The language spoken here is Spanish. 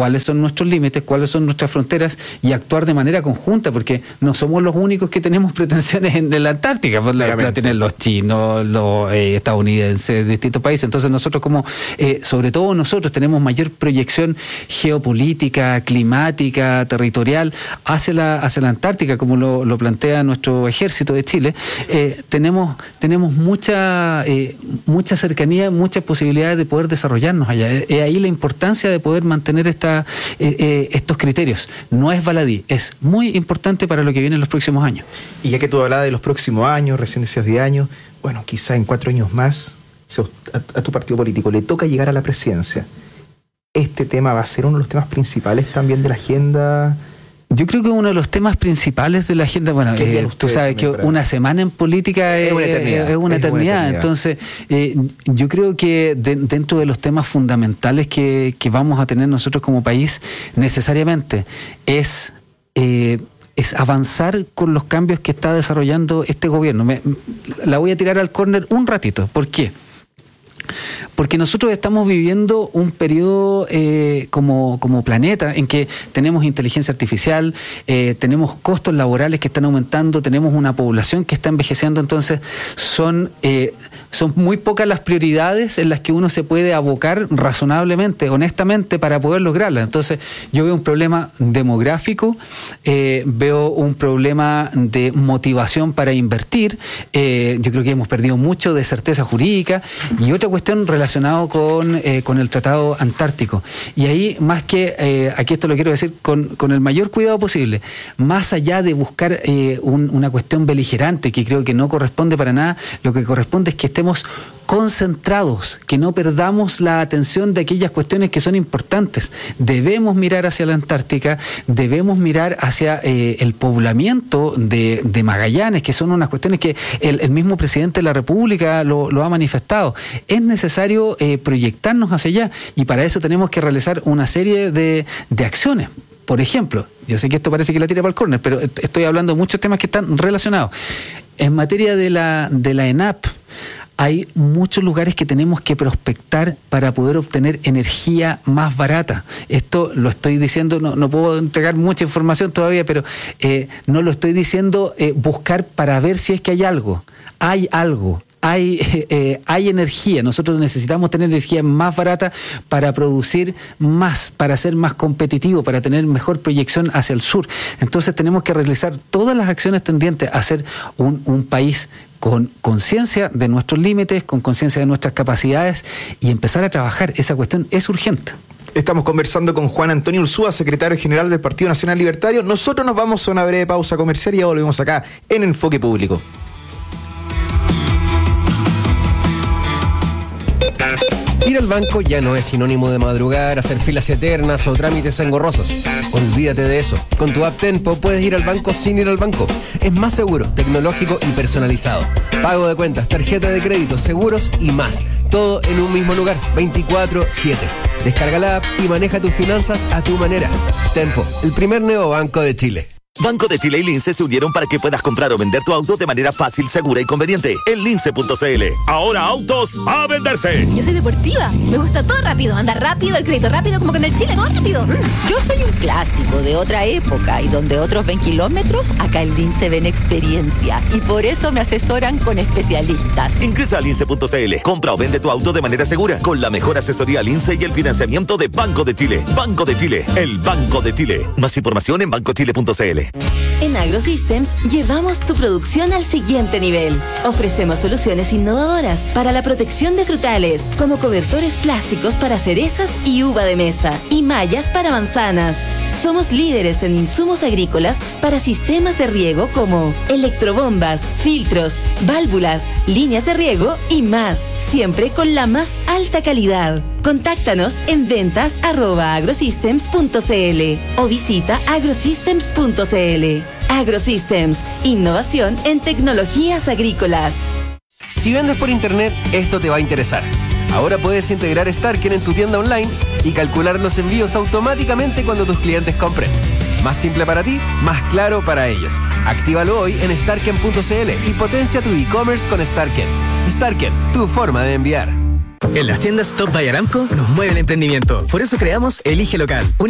cuáles son nuestros límites, cuáles son nuestras fronteras y actuar de manera conjunta, porque no somos los únicos que tenemos pretensiones en la Antártica, pues la tienen los chinos, los estadounidenses, distintos países. Entonces nosotros sobre todo nosotros tenemos mayor proyección geopolítica, climática, territorial hacia la Antártica, como lo plantea nuestro ejército de Chile. Tenemos mucha cercanía, muchas posibilidades de poder desarrollarnos allá. Ahí la importancia de poder mantener estos criterios. No es baladí, es muy importante para lo que viene en los próximos años. Y ya que tú hablabas de los próximos años, recién decías 10 años, bueno, quizá en 4 años más, a tu partido político le toca llegar a la presidencia. ¿Este tema va a ser uno de los temas principales también de la agenda? Yo creo que uno de los temas principales de la agenda, bueno, tú sabes que una semana en política es una eternidad. Entonces, yo creo que dentro de los temas fundamentales que vamos a tener nosotros como país, necesariamente es avanzar con los cambios que está desarrollando este gobierno. La voy a tirar al córner un ratito. ¿Por qué? Porque nosotros estamos viviendo un periodo como planeta en que tenemos inteligencia artificial, tenemos costos laborales que están aumentando, tenemos una población que está envejeciendo. Entonces son muy pocas las prioridades en las que uno se puede abocar razonablemente, honestamente, para poder lograrlas. Entonces yo veo un problema demográfico, veo un problema de motivación para invertir. Yo creo que hemos perdido mucho de certeza jurídica y otra cuestión relacionada con el Tratado Antártico. Y ahí, más que, aquí esto lo quiero decir con el mayor cuidado posible, más allá de buscar una cuestión beligerante, que creo que no corresponde para nada, lo que corresponde es que estemos concentrados, que no perdamos la atención de aquellas cuestiones que son importantes. Debemos mirar hacia la Antártica, debemos mirar hacia el poblamiento de Magallanes, que son unas cuestiones que el mismo presidente de la República lo ha manifestado. Es necesario proyectarnos hacia allá y para eso tenemos que realizar una serie de acciones. Por ejemplo, yo sé que esto parece que la tira para el córner, pero estoy hablando de muchos temas que están relacionados. En materia de la ENAP, hay muchos lugares que tenemos que prospectar para poder obtener energía más barata. Esto lo estoy diciendo, no puedo entregar mucha información todavía, pero no lo estoy diciendo buscar para ver si es que hay algo. Hay algo. Hay energía. Nosotros necesitamos tener energía más barata para producir más, para ser más competitivo, para tener mejor proyección hacia el sur. Entonces tenemos que realizar todas las acciones tendientes a ser un país con conciencia de nuestros límites, con conciencia de nuestras capacidades y empezar a trabajar. Esa cuestión es urgente. Estamos conversando con Juan Antonio Ursúa, secretario general del Partido Nacional Libertario. Nosotros nos vamos a una breve pausa comercial y ya volvemos acá en Enfoque Público. Ir al banco ya no es sinónimo de madrugar, hacer filas eternas o trámites engorrosos. Olvídate de eso. Con tu app Tenpo puedes ir al banco sin ir al banco. Es más seguro, tecnológico y personalizado. Pago de cuentas, tarjeta de crédito, seguros y más. Todo en un mismo lugar, 24/7. Descarga la app y maneja tus finanzas a tu manera. Tenpo, el primer neobanco de Chile. Banco de Chile y Lince se unieron para que puedas comprar o vender tu auto de manera fácil, segura y conveniente. En lince.cl. Ahora autos a venderse. Yo soy deportiva. Me gusta todo rápido. Andar rápido, el crédito rápido, como que en el Chile todo rápido. Yo soy un clásico de otra época y donde otros ven kilómetros, acá en Lince ven experiencia. Y por eso me asesoran con especialistas. Ingresa a lince.cl. Compra o vende tu auto de manera segura con la mejor asesoría Lince y el financiamiento de Banco de Chile. Banco de Chile, el Banco de Chile. Más información en bancochile.cl. En AgroSystems llevamos tu producción al siguiente nivel. Ofrecemos soluciones innovadoras para la protección de frutales, como cobertores plásticos para cerezas y uva de mesa, y mallas para manzanas. Somos líderes en insumos agrícolas para sistemas de riego como electrobombas, filtros, válvulas, líneas de riego y más, siempre con la más alta calidad. Contáctanos en ventas@agrosystems.cl o visita agrosystems.cl. AgroSystems, innovación en tecnologías agrícolas. Si vendes por internet, esto te va a interesar. Ahora puedes integrar Starken en tu tienda online y calcular los envíos automáticamente cuando tus clientes compren. Más simple para ti, más claro para ellos. Actívalo hoy en starken.cl y potencia tu e-commerce con Starken. Starken, tu forma de enviar. En las tiendas Top by Aramco nos mueve el emprendimiento. Por eso creamos Elige Local,